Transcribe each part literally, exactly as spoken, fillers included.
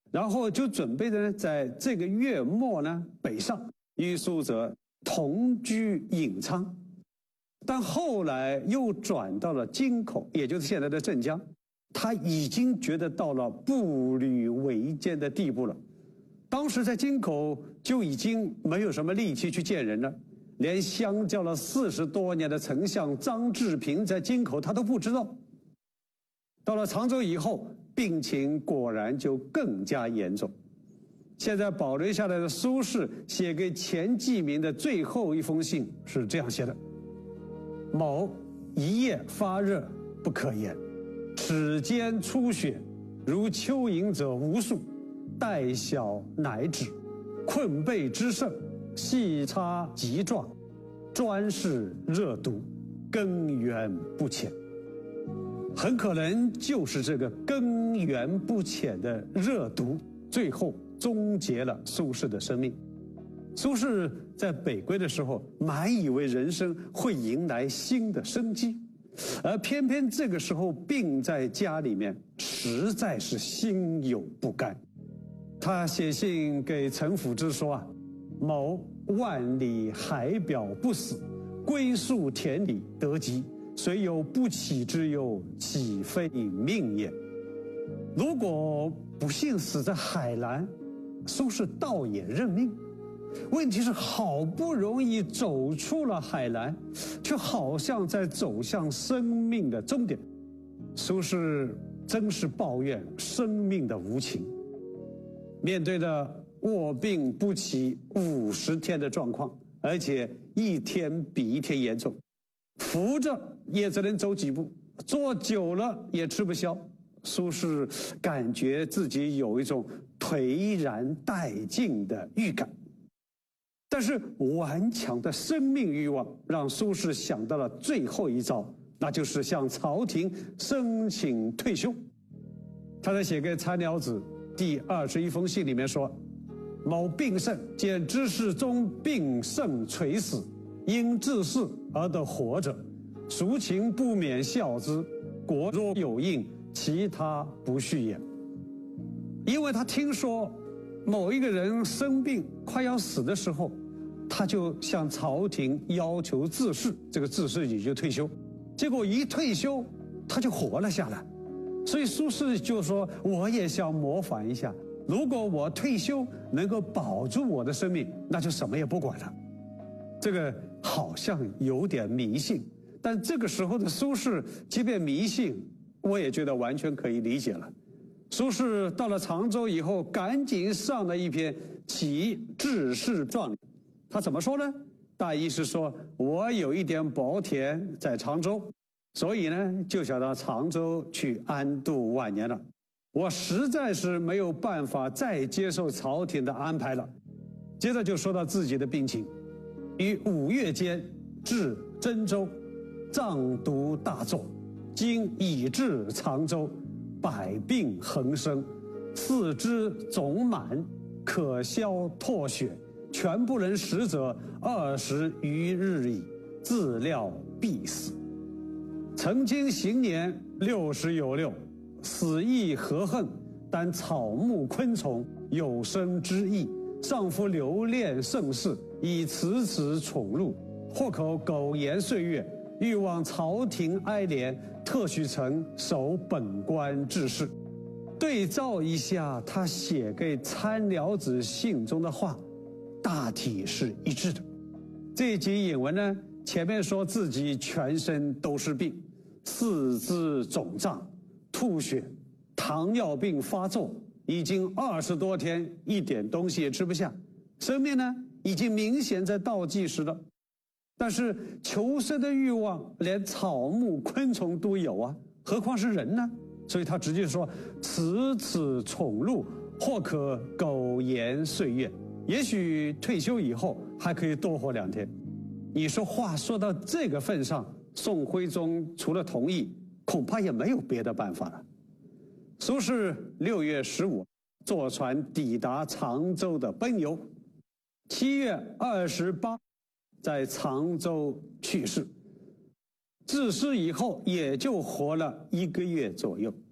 然后就准备着呢，在这个月末呢北上，与苏辙同居颍昌。但后来又转到了京口，也就是现在的镇江。他已经觉得到了步履维艰的地步了。当时在京口就已经没有什么力气去见人了，连相交了四十多年的丞相张治平在京口他都不知道。到了常州以后，病情果然就更加严重。现在保留下来的苏轼写给钱继明的最后一封信是这样写的：某一夜发热不可言，齿间出血，如蚯蚓者无数，待小乃止，困备之盛，细插棘状，专是热毒，根源不浅。很可能就是这个根源不浅的热毒，最后终结了苏轼的生命。苏轼在北归的时候，满以为人生会迎来新的生机，而偏偏这个时候病在家里面，实在是心有不甘。他写信给陈辅之说啊：某万里海表不死，归宿田里得疾，虽有不起之忧，岂非命也？如果不幸死在海南，苏轼倒也认命。问题是好不容易走出了海南，却好像在走向生命的终点。苏轼真是抱怨生命的无情。面对着卧病不起五十天的状况，而且一天比一天严重，扶着也只能走几步，坐久了也吃不消。苏轼感觉自己有一种颓然殆尽的预感。但是顽强的生命欲望让苏轼想到了最后一招，那就是向朝廷申请退休。他在写给参辽子第二十一封信里面说：某病甚，见知事中病甚垂死，因治世而得活着，孰情不免笑之，国若有应，其他不续也。因为他听说某一个人生病快要死的时候，他就向朝廷要求自仕，这个自仕也就退休。结果一退休他就活了下来。所以苏轼就说，我也想模仿一下，如果我退休能够保住我的生命，那就什么也不管了。这个好像有点迷信，但这个时候的苏轼即便迷信，我也觉得完全可以理解了。苏轼到了常州以后，赶紧上了一篇《起治世状》。他怎么说呢？大意是说，我有一点薄田在常州，所以呢就想到常州去安度晚年了。我实在是没有办法再接受朝廷的安排了。接着就说到自己的病情，于五月间至真州，胀毒大作，今已至常州，百病横生，四肢肿满，可消唾血，全不能食者二十余日矣，自料必死。曾经行年六十有六，死亦何恨？但草木昆虫有生之意，上夫留恋盛世，以此此宠辱，或可苟延岁月，欲望朝廷哀怜，特许臣守本官治世。对照一下他写给参辽子信中的话，大体是一致的。这一集引文呢，前面说自己全身都是病，四肢肿胀，吐血，糖尿病发作，已经二十多天一点东西也吃不下，生命呢已经明显在倒计时了。但是求生的欲望连草木昆虫都有啊，何况是人呢？所以他直接说，此此宠辱，或可苟延岁月，也许退休以后还可以多活两天。你说话说到这个份上，宋徽宗除了同意，恐怕也没有别的办法了。苏轼六月十五坐船抵达常州的奔游，七月二十八在常州去世。自仕以后也就活了一个月左右。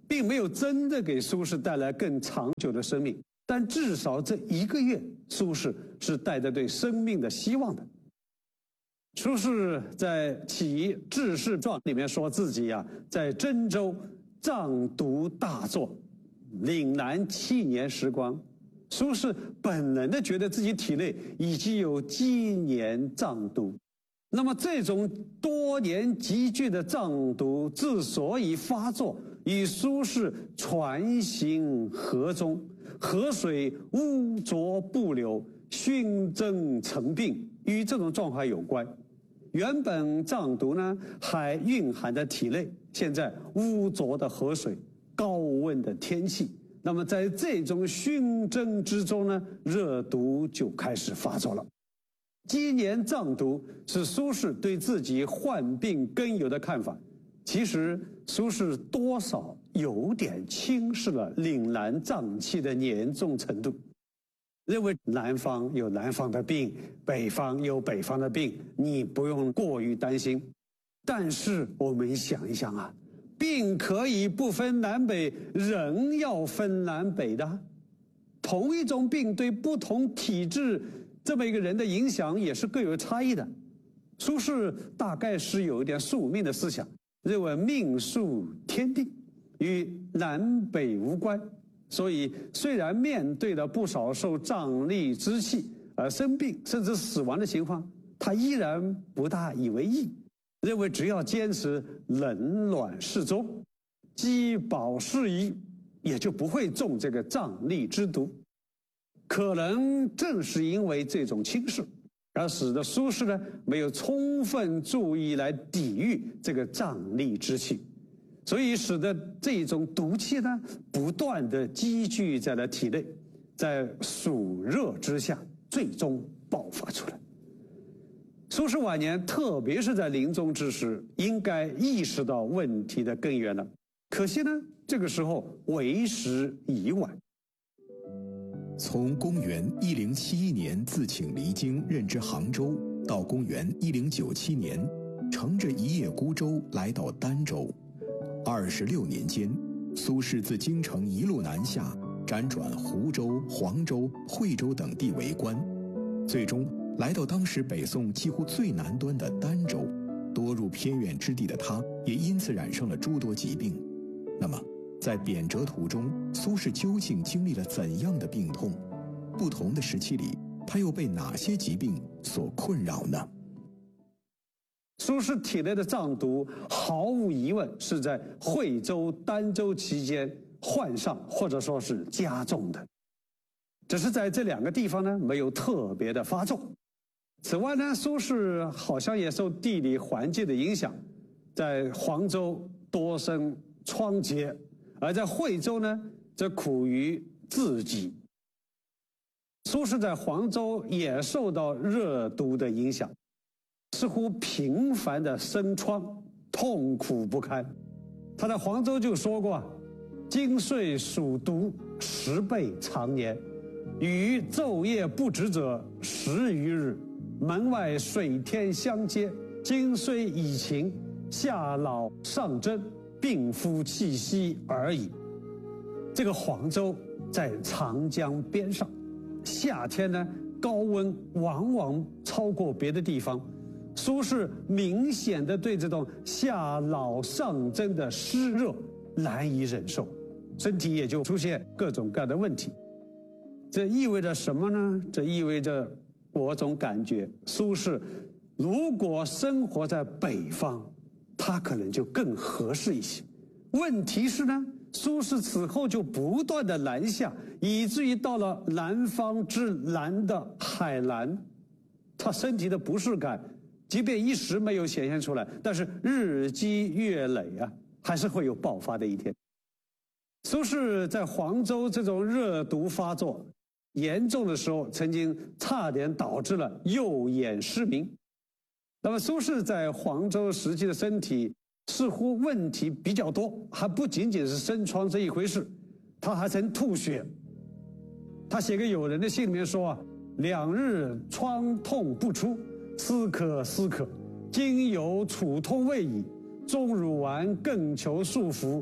并没有真的给苏轼带来更长久的生命，但至少这一个月，苏轼是带着对生命的希望的。苏轼在其《致仕传》里面说自己啊，在真州藏读大作，岭南七年时光。苏轼本能的觉得自己体内已经有积年藏毒，那么这种多年积聚的藏毒之所以发作，与苏轼船行河中，河水污浊不流，熏蒸成病，与这种状况有关。原本藏毒呢还蕴含在体内，现在污浊的河水，高温的天气，那么在这种熏蒸之中呢，热毒就开始发作了。积年藏毒是苏轼对自己患病根由的看法。其实苏轼多少有点轻视了岭南瘴气的严重程度，认为南方有南方的病，北方有北方的病，你不用过于担心。但是我们想一想啊，病可以不分南北，人要分南北的。同一种病对不同体质这么一个人的影响也是各有差异的。苏轼大概是有一点宿命的思想，认为命数天定，与南北无关。所以虽然面对了不少受瘴疠之气而生病甚至死亡的情况，他依然不大以为意，认为只要坚持冷暖适中，饥饱适宜，也就不会中这个瘴疠之毒。可能正是因为这种轻视，而使得苏轼呢没有充分注意来抵御这个瘴疠之气，所以使得这种毒气呢不断的积聚在了体内，在暑热之下最终爆发出来。苏轼晚年，特别是在临终之时，应该意识到问题的根源了。可惜呢，这个时候为时已晚。 从公元一零七一年自请离京任职杭州，到公元一零九七年乘着一叶孤舟来到儋州，二十六年间，苏轼自京城一路南下，辗转湖州、黄州、惠州等地为官，最终来到当时北宋几乎最南端的儋州。多入偏远之地的他，也因此染上了诸多疾病。那么在贬谪途中，苏轼究竟经历了怎样的病痛？不同的时期里，他又被哪些疾病所困扰呢？ 苏轼体内的瘴毒毫无疑问是在惠州、儋州期间患上或者说是加重的，只是在这两个地方呢没有特别的发作。此外呢，苏轼好像也受地理环境的影响，在黄州多生疮疖，而在惠州呢则苦于痔疾。苏轼在黄州也受到热毒的影响，似乎频繁的生疮，痛苦不堪。他在黄州就说过，今岁属毒，十倍常年，与昼夜不止者十余日，门外水天相接，今虽已晴，夏老上蒸，病夫气息而已。这个黄州在长江边上，夏天呢高温往往超过别的地方，苏轼明显的对这种夏老上蒸的湿热难以忍受，身体也就出现各种各样的问题。这意味着什么呢？这意味着我总感觉苏轼如果生活在北方，他可能就更合适一些。问题是呢，苏轼此后就不断的南下，以至于到了南方之南的海南，他身体的不适感即便一时没有显现出来，但是日积月累啊，还是会有爆发的一天。苏轼在黄州这种热毒发作严重的时候，曾经差点导致了右眼失明。那么苏轼在黄州时期的身体似乎问题比较多，还不仅仅是生疮这一回事，他还曾吐血。他写给友人的信里面说啊，两日疮痛不出，思可思可，今有楚通未已，钟乳丸更求束服，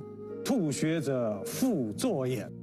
吐血者复作也。